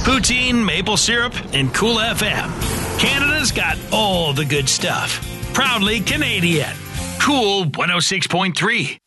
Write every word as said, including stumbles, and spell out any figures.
Poutine, maple syrup, and Cool F M. Canada's got all the good stuff. Proudly Canadian. Cool one oh six point three.